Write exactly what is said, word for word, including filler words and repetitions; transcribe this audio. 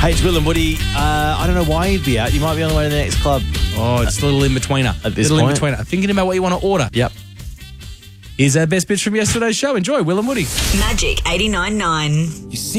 Hey, it's Will and Woody. Uh, I don't know why you'd be out. You might be on the way to the next club. Oh, it's a little in-betweener. At this little point. in-betweener. Thinking about what you want to order. Yep. Here's our best bits from yesterday's show. Enjoy, Will and Woody. Magic eighty-nine point nine. You see